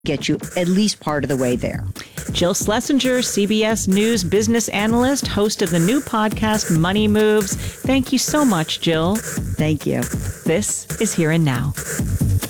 get you at least part of the way there. Jill Schlesinger, CBS News business analyst, host of the new podcast, Money Moves. Thank you so much, Jill. Thank you. This is Here and Now.